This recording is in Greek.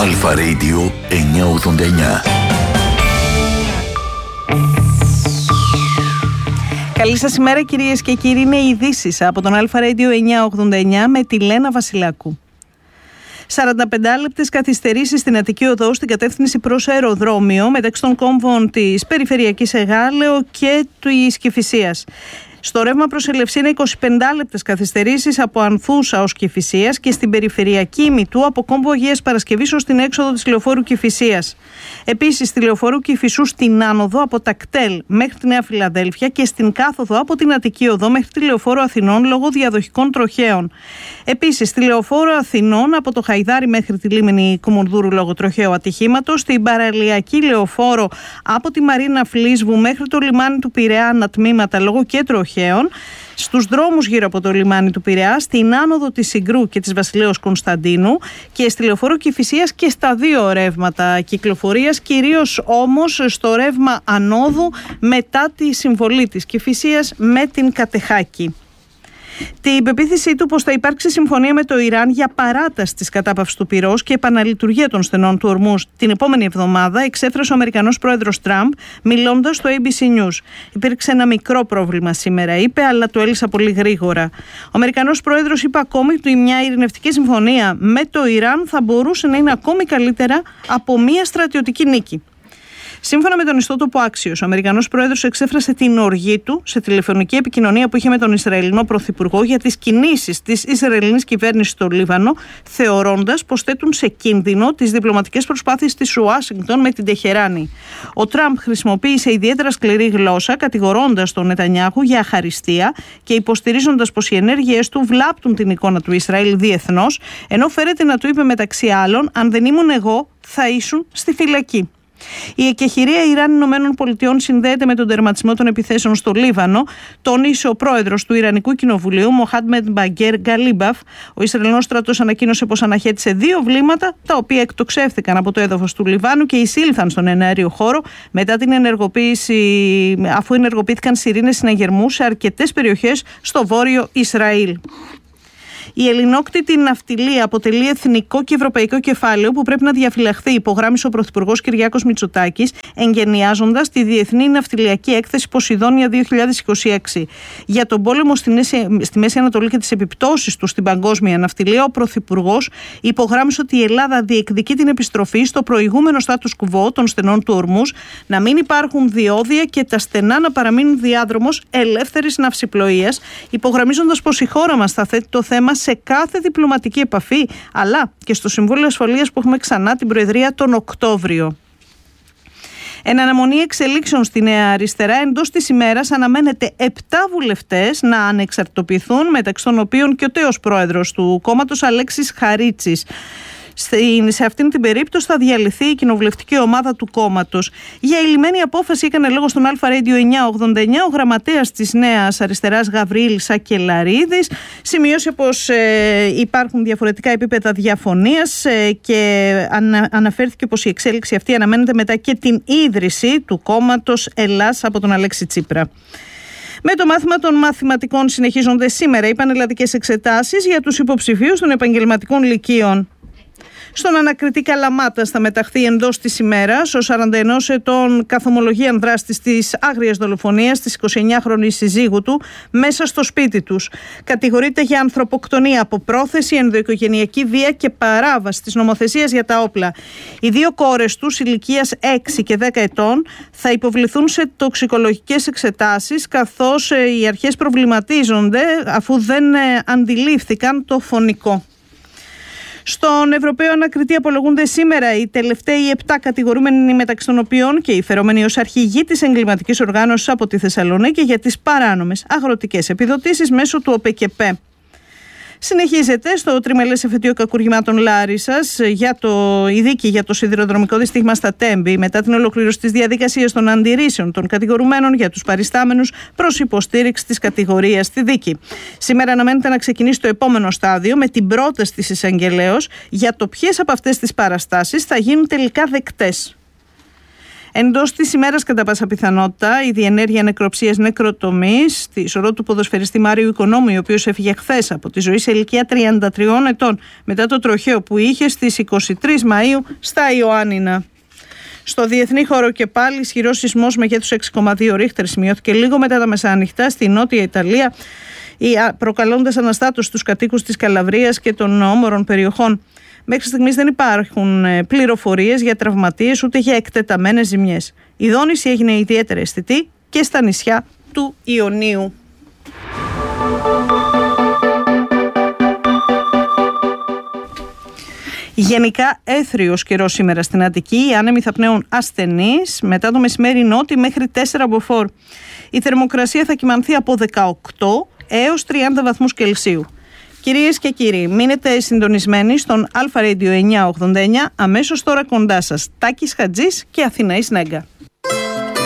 Αλφα Radio 989. Καλή σας ημέρα κυρίες και κύριοι, είναι οι ειδήσεις από τον Αλφα Radio 989 με τη Λένα Βασιλάκου. 45 λεπτές καθυστερήσεις στην Αττική Οδό στην κατεύθυνση προς αεροδρόμιο μεταξύ των κόμβων της Περιφερειακής Εγάλεω και της Κηφισίας. Στο ρεύμα προς Ελευσίνα 25 λεπτές καθυστερήσεις από Ανθούσα ως Κηφισίας και στην Περιφερειακή Ημιτού από κόμβο Αγίας Παρασκευής ως την έξοδο της λεωφόρου Κηφισίας. Επίσης στη λεωφόρου Κηφισού στην άνοδο από τα κτέλ μέχρι τη Νέα Φιλαδέλφια και στην κάθοδο από την Αττική Οδό μέχρι τη λεωφόρο Αθηνών λόγω διαδοχικών τροχαίων. Επίσης στη λεωφόρο Αθηνών από το Χαϊδάρι μέχρι τη λίμνη Κουμουνδούρου λόγω τροχαίου ατυχήματος, στην παραλιακή λεωφόρο από τη Μαρίνα Φλίσβου μέχρι το λιμάνι του Πειραιά ανατμήματα λόγω και τροχαίων. Στους δρόμους γύρω από το λιμάνι του Πειραιά, στην άνοδο της Συγκρού και της Βασιλέως Κωνσταντίνου και στη λεωφόρο Κηφισίας και στα δύο ρεύματα κυκλοφορίας, κυρίως όμως στο ρεύμα ανόδου μετά τη συμβολή της Κηφισίας με την Κατεχάκη. Την πεποίθησή του πως θα υπάρξει συμφωνία με το Ιράν για παράταση της κατάπαυσης του πυρός και επαναλειτουργία των στενών του Ορμούζ την επόμενη εβδομάδα εξέφρασε ο Αμερικανός πρόεδρος Τραμπ μιλώντας στο ABC News. Υπήρξε ένα μικρό πρόβλημα σήμερα, είπε, αλλά το έλυσα πολύ γρήγορα. Ο Αμερικανός πρόεδρος είπε ακόμη ότι μια ειρηνευτική συμφωνία με το Ιράν θα μπορούσε να είναι ακόμη καλύτερα από μια στρατιωτική νίκη. Σύμφωνα με τον ιστότοπο Axios, ο Αμερικανός πρόεδρος εξέφρασε την οργή του σε τηλεφωνική επικοινωνία που είχε με τον Ισραηλινό Πρωθυπουργό για τις κινήσεις της Ισραηλινής κυβέρνησης στο Λίβανο, θεωρώντας πως θέτουν σε κίνδυνο τις διπλωματικές προσπάθειες της Ουάσιγκτον με την Τεχεράνη. Ο Τραμπ χρησιμοποίησε ιδιαίτερα σκληρή γλώσσα, κατηγορώντας τον Νετανιάχου για αχαριστία και υποστηρίζοντας πως οι ενέργειές του βλάπτουν την εικόνα του Ισραήλ διεθνώς, ενώ φέρεται να του είπε μεταξύ άλλων: «Αν δεν ήμουν εγώ, θα ήσουν στη φυλακή». Η εκεχηρία Ιράν-ΗΠΑ συνδέεται με τον τερματισμό των επιθέσεων στο Λίβανο, τόνισε ο πρόεδρος του Ιρανικού Κοινοβουλίου, Μοχάντμεντ Μπαγκέρ Γκαλίμπαφ. Ο Ισραηλινός στρατός ανακοίνωσε πως αναχέτησε 2 βλήματα, τα οποία εκτοξεύθηκαν από το έδαφος του Λιβάνου και εισήλθαν στον εναέριο χώρο μετά την αφού ενεργοποιήθηκαν σιρήνες συναγερμού σε αρκετές περιοχές στο βόρειο Ισραήλ. Η ελληνόκτητη ναυτιλία αποτελεί εθνικό και ευρωπαϊκό κεφάλαιο που πρέπει να διαφυλαχθεί, υπογράμμισε ο Πρωθυπουργός Κυριάκος Μητσοτάκης, εγγενιάζοντας τη Διεθνή Ναυτιλιακή Έκθεση Ποσειδόνια 2026. Για τον πόλεμο στη Μέση Ανατολή και τις επιπτώσεις του στην παγκόσμια ναυτιλία, ο Πρωθυπουργός υπογράμμισε ότι η Ελλάδα διεκδικεί την επιστροφή στο προηγούμενο status quo των στενών του Ορμούζ, να μην υπάρχουν διόδια και τα στενά να παραμείνουν διάδρομος ελεύθερης ναυσιπλοείας, υπογραμμίζοντας πως η χώρα μας θα θέτει το θέμα σε κάθε διπλωματική επαφή, αλλά και στο Συμβούλιο Ασφαλείας που έχουμε ξανά την Προεδρία τον Οκτώβριο. Εν αναμονή εξελίξεων στη Νέα Αριστερά, εντός της ημέρας αναμένεται 7 βουλευτές να ανεξαρτητοποιηθούν, μεταξύ των οποίων και ο τέος πρόεδρος του κόμματος Αλέξης Χαρίτσης. Σε αυτήν την περίπτωση θα διαλυθεί η κοινοβουλευτική ομάδα του κόμματος. Για ηλυμένη απόφαση έκανε λόγο στον Αλφα Radio 989 ο γραμματέας της Νέας Αριστεράς Γαβρίλ Σακελαρίδης. Σημείωσε πως υπάρχουν διαφορετικά επίπεδα διαφωνίας και αναφέρθηκε πως η εξέλιξη αυτή αναμένεται μετά και την ίδρυση του κόμματος Ελλάς από τον Αλέξη Τσίπρα. Με το μάθημα των μαθηματικών συνεχίζονται σήμερα οι πανελλαδικές εξετάσεις για τους υποψηφίους των επαγγελματικών λυκείων. Στον ανακριτή Καλαμάτας θα μεταχθεί εντός της ημέρας ο 41 ετών καθομολογίαν δράστης της άγριας δολοφονίας της 29χρονης συζύγου του μέσα στο σπίτι τους. Κατηγορείται για ανθρωποκτονία από πρόθεση, ενδοοικογενειακή βία και παράβαση της νομοθεσίας για τα όπλα. Οι 2 κόρες τους ηλικίας 6 και 10 ετών θα υποβληθούν σε τοξικολογικές εξετάσεις, καθώς οι αρχές προβληματίζονται αφού δεν αντιλήφθηκαν το φωνικό. Στον Ευρωπαίο Ανακριτή απολογούνται σήμερα οι τελευταίοι 7 κατηγορούμενοι, μεταξύ των οποίων και οι φερόμενοι ως αρχηγοί της εγκληματικής οργάνωσης από τη Θεσσαλονίκη για τις παράνομες αγροτικές επιδοτήσεις μέσω του ΟΠΕΚΕΠΕ. Συνεχίζεται στο τριμελές εφετείο κακουργημάτων Λάρισσας η δίκη για το σιδηροδρομικό δυστύχημα στα Τέμπη, μετά την ολοκλήρωση της διαδικασίας των αντιρρήσεων των κατηγορουμένων για τους παριστάμενους προς υποστήριξη της κατηγορίας στη δίκη. Σήμερα αναμένεται να ξεκινήσει το επόμενο στάδιο με την πρόταση της εισαγγελέως για το ποιες από αυτές τις παραστάσεις θα γίνουν τελικά δεκτές. Εντός της ημέρας, κατά πάσα πιθανότητα, η διενέργεια νεκροψίας νεκροτομής στη σωρό του ποδοσφαιριστή Μάριου Οικονόμου, ο οποίος έφυγε χθες από τη ζωή σε ηλικία 33 ετών μετά το τροχαίο που είχε στις 23 Μαΐου στα Ιωάννινα. Στο διεθνή χώρο και πάλι ισχυρός σεισμός μεγέθους 6,2 ρίχτερ σημειώθηκε λίγο μετά τα μεσάνυχτα στη Νότια Ιταλία, προκαλώντας αναστάτωση στους κατοίκους της Καλαβρίας και των όμορων περιοχών. Μέχρι στιγμής δεν υπάρχουν πληροφορίες για τραυματίες ούτε για εκτεταμένες ζημιές. Η δόνηση έγινε ιδιαίτερα αισθητή και στα νησιά του Ιωνίου. Γενικά έθριος καιρός σήμερα στην Αττική. Οι άνεμοι θα πνέουν ασθενείς, μετά το μεσημέρι νότι μέχρι 4 μποφόρ. Η θερμοκρασία θα κυμανθεί από 18 έως 30 βαθμούς Κελσίου. Κυρίες και κύριοι, μείνετε συντονισμένοι στον Αλφα Radio 989, αμέσως τώρα κοντά σας Τάκης Χατζής και Αθηναής Νέγκα.